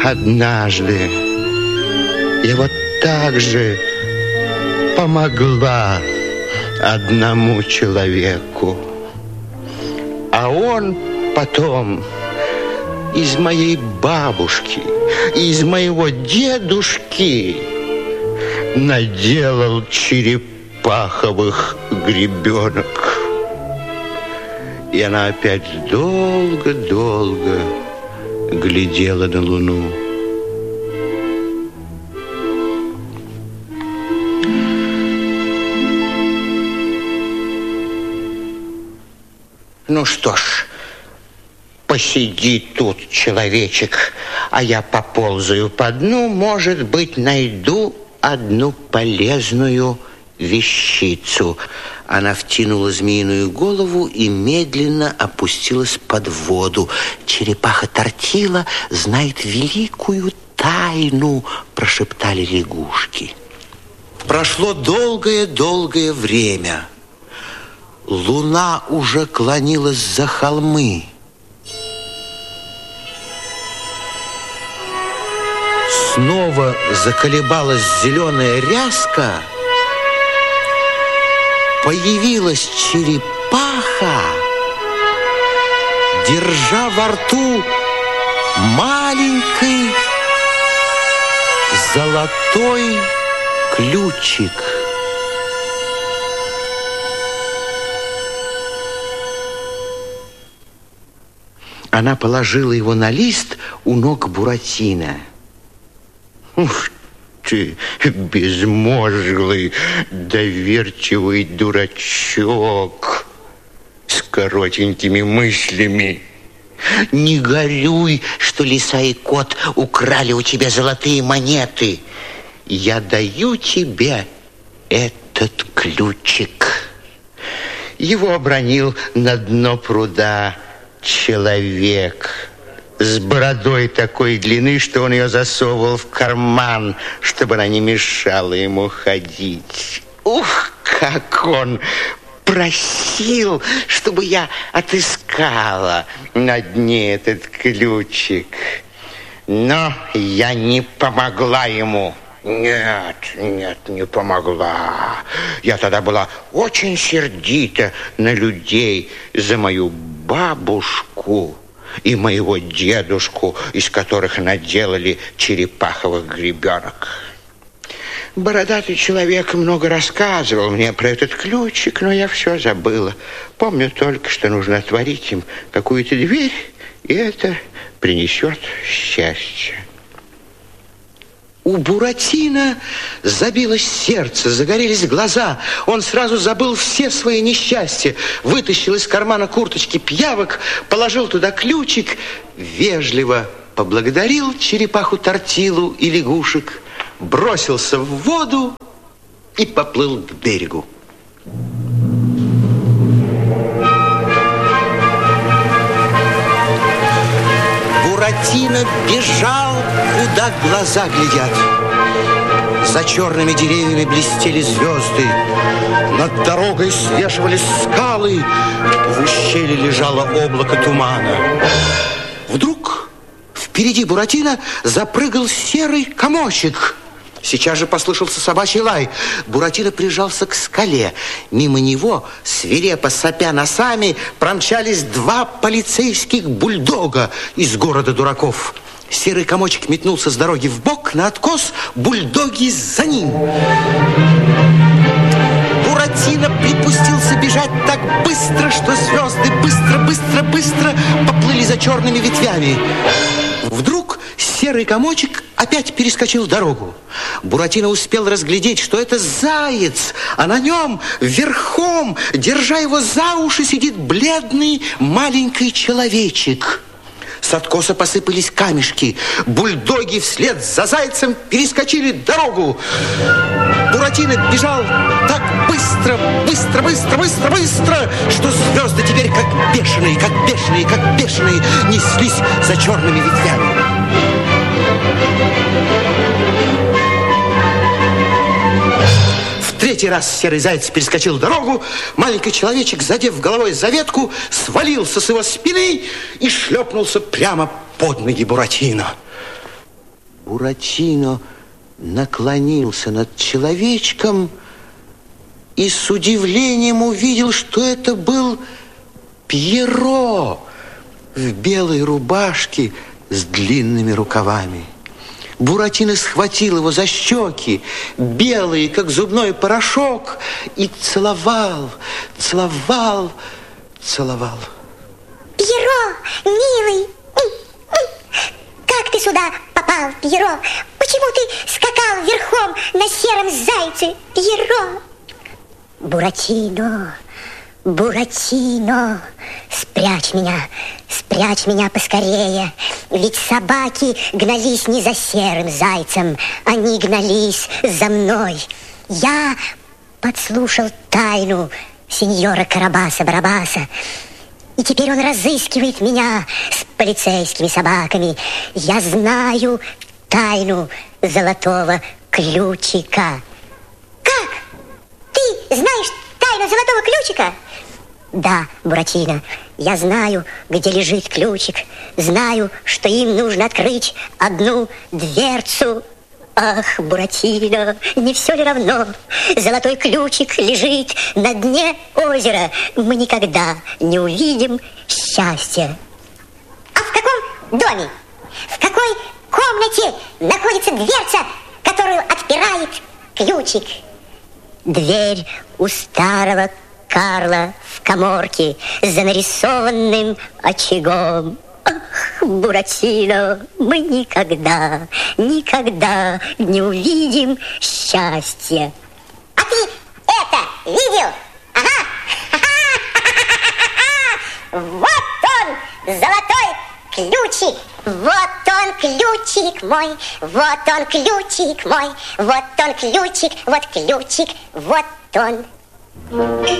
Однажды я вот так же помогла одному человеку, а он потом из моей бабушки, из моего дедушки наделал черепаховых гребенок. И она опять долго-долго глядела на луну. Ну что ж, посиди тут, человечек, а я поползаю по дну, может быть, найду одну полезную вещицу. Она втянула змеиную голову и медленно опустилась под воду. Черепаха Тортила знает великую тайну, прошептали лягушки. Прошло долгое-долгое время. Луна уже клонилась за холмы. Снова заколебалась зеленая ряска. Появилась черепаха, держа во рту маленький золотой ключик. Она положила его на лист у ног Буратино. Ух ты, безмозглый, доверчивый дурачок с коротенькими мыслями. Не горюй, что лиса и кот украли у тебя золотые монеты. Я даю тебе этот ключик. Его обронил на дно пруда человек с бородой такой длины, что он ее засовывал в карман, чтобы она не мешала ему ходить. Ух, как он просил, чтобы я отыскала на дне этот ключик. Но я не помогла ему. Нет, не помогла. Я тогда была очень сердита на людей за мою бабушку и моего дедушку, из которых наделали черепаховых гребенок. Бородатый человек много рассказывал мне про этот ключик, но я все забыла. Помню только, что нужно отворить им какую-то дверь, и это принесет счастье. У Буратино забилось сердце, загорелись глаза. Он сразу забыл все свои несчастья. Вытащил из кармана курточки пиявок, положил туда ключик, вежливо поблагодарил черепаху Тортилу и лягушек, бросился в воду и поплыл к берегу. Буратино бежал, куда глаза глядят. За черными деревьями блестели звезды. Над дорогой свешивались скалы. В ущелье лежало облако тумана. Вдруг впереди Буратино запрыгал серый комочек. Сейчас же послышался собачий лай. Буратино прижался к скале. Мимо него, свирепо сопя носами, промчались два полицейских бульдога из города дураков. Серый комочек метнулся с дороги вбок на откос, бульдоги за ним. Буратино припустился бежать так быстро, что звезды быстро поплыли за черными ветвями. Вдруг серый комочек опять перескочил дорогу. Буратино успел разглядеть, что это заяц, а на нем верхом, держа его за уши, сидит бледный маленький человечек. С откоса посыпались камешки. Бульдоги вслед за зайцем перескочили дорогу. Буратино бежал так быстро, что звезды теперь как бешеные неслись за черными ветвями. В третий раз серый заяц перескочил дорогу. Маленький человечек, задев головой за ветку, свалился с его спины и шлепнулся прямо под ноги Буратино. Буратино наклонился над человечком и с удивлением увидел, что это был Пьеро в белой рубашке с длинными рукавами. Буратино схватил его за щеки, белые, как зубной порошок, и целовал, целовал, целовал. Пьеро, милый, как ты сюда попал, Пьеро? Почему ты скакал верхом на сером зайце, Пьеро? Буратино, Буратино, спрячь меня поскорее. Ведь собаки гнались не за серым зайцем, они гнались за мной. Я подслушал тайну сеньора Карабаса-Барабаса, и теперь он разыскивает меня с полицейскими собаками. Я знаю тайну золотого ключика. Как? Ты знаешь тайну золотого ключика? Да, Буратино, я знаю, где лежит ключик. Знаю, что им нужно открыть одну дверцу. Ах, Буратино, не все ли равно? Золотой ключик лежит на дне озера. Мы никогда не увидим счастья. А в каком доме? В какой комнате находится дверца, которую отпирает ключик? Дверь у старого Карла в каморке за нарисованным очагом. Ах, Буратино, мы никогда, никогда не увидим счастья. А ты это видел? Ага. Вот он, золотой ключик. Вот он, ключик мой. Вот он, ключик мой. Вот он, ключик. Вот ключик. Вот он.